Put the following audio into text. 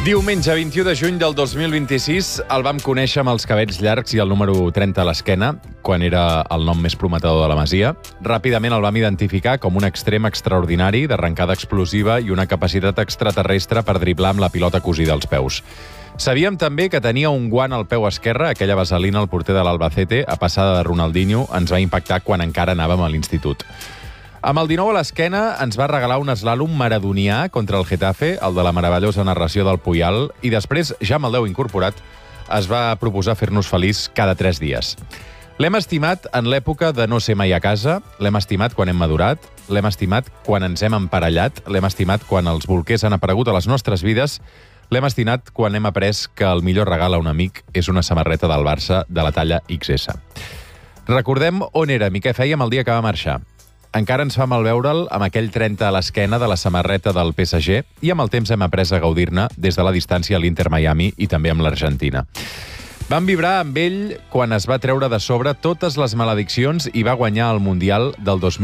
Diumenge 21 de juny del 2026 el vam conèixer amb els cabells llargs i el número 30 a l'esquena, quan era el nom més prometedor de la Masia. Ràpidament el vam identificar com un extrem extraordinari, d'arrencada explosiva i una capacitat extraterrestre per driblar amb la pilota cosida als peus. Sabíem també que tenia un guant al peu esquerre, aquella vaselina al porter de l'Albacete, a passada de Ronaldinho, ens va impactar quan encara anàvem a l'institut. Amb el 19 a l'esquena ens va regalar un eslàlom maradonià contra el Getafe, el de la meravellosa narració del Puyal, i després, ja amb el 10 incorporat, es va proposar fer-nos feliç cada 3 dies. L'hem estimat en l'època de no ser mai a casa, l'hem estimat quan hem madurat, l'hem estimat quan ens hem emparellat, l'hem estimat quan els bolquers han aparegut a les nostres vides, l'hem estimat quan hem après que el millor regal a un amic és una samarreta del Barça de la talla XS. Recordem on érem i què fèiem el dia que va marxar. Encara ens fa mal veure'l amb aquell 30 a l'esquena de la samarreta del PSG i amb el temps hem après a gaudir-ne des de la distància a l'Inter Miami i també amb l'Argentina. Vam vibrar amb ell quan es va treure de sobre totes les malediccions i va guanyar el Mundial del 2000.